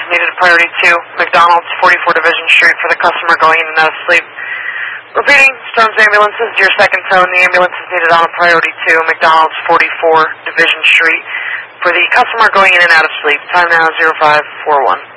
needed a priority 2, McDonald's, 44 Division Street for the customer going in and out of sleep. Repeating, Storms ambulances, your second tone, the ambulance is needed on a priority 2, McDonald's, 44 Division Street for the customer going in and out of sleep. Time now 0541.